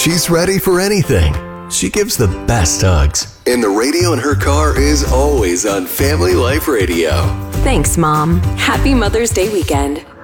She's ready for anything. She gives the best hugs. And the radio in her car is always on Family Life Radio. Thanks, Mom. Happy Mother's Day weekend.